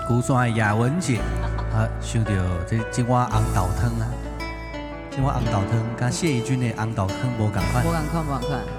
鼓山的雅文姐啊，想到这今晚红豆汤啊，今晚红豆汤跟谢怡君的红豆汤无共款。 无共款，无共款。